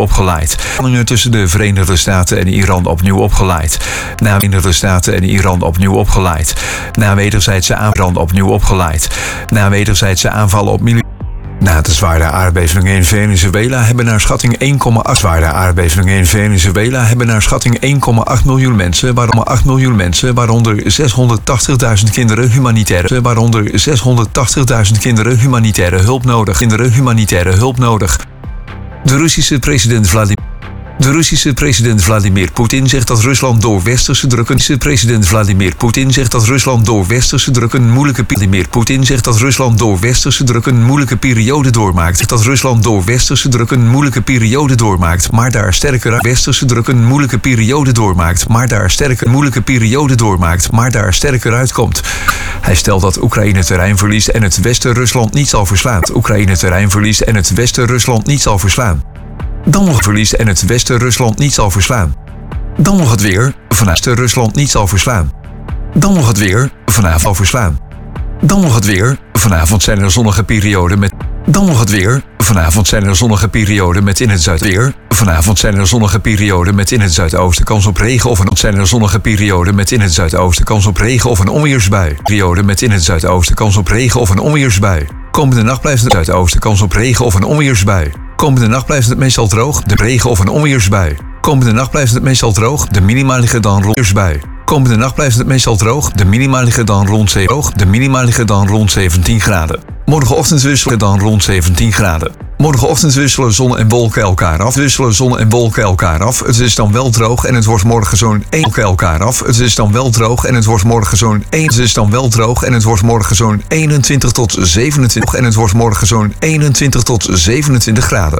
opgeleid. Spanningen tussen de Verenigde Staten en Iran opnieuw opgeleid. Na Verenigde Staten en Iran opnieuw opgeleid. Na wederzijdse aanvallen opnieuw opgeleid. Na wederzijdse aanvallen op militaire. Na de zware aardbevingen in Venezuela hebben naar schatting 1,8 zware aardbevingen in Venezuela hebben naar schatting 1,8 miljoen mensen, waaronder 680.000 kinderen humanitaire hulp nodig. De Russische president Vladimir Poetin zegt dat Rusland door westerse druk een moeilijke periode doormaakt. Maar daar sterker uitkomt. Hij stelt dat Oekraïne terrein verliest en het Westen Rusland niet zal verslaan. Dan nog verliest en het Westen Rusland niet zal verslaan. Dan nog het weer, vanavond Rusland niet zal verslaan. Dan nog het weer, vanavond verslaan. Dan nog het weer, vanavond zijn er zonnige perioden met. Dan nog het weer, vanavond zijn er zonnige perioden met in het zuidweer. Vanavond zijn er zonnige perioden met in het zuidoosten kans op regen of een zijn er zonnige perioden met in het zuidoosten kans op regen of een onweersbui. Perioden met in het zuidoosten kans op regen of een onweersbui. Komende nacht blijft het zuidoosten kans op regen of een onweersbui. Komende nacht blijft het meestal droog, de regen of een onweersbui. Komende nacht blijft het meestal droog, de minima liggen dan rond onweersbui. Komende nacht blijft het meestal droog, de minima liggen dan rond 17 graden. Morgenochtend wisselen dan rond 17 graden. Morgenochtend wisselen zon en wolken elkaar af. Het is dan wel droog en het wordt morgen zo'n 21 tot 27 en het wordt morgen zo'n 21 tot 27 graden.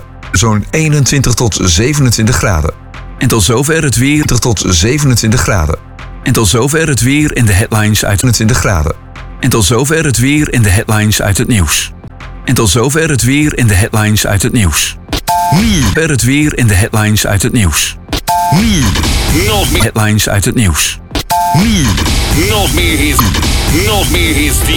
En tot zover het weer tot 27 graden. En tot zover het weer in de headlines uit 20 graden. En tot zover het weer in de headlines uit het nieuws. En tot zover het weer in de headlines uit het nieuws. Nu het weer in de headlines uit het nieuws. Nu nog meer headlines uit het nieuws. Nu nog meer hits.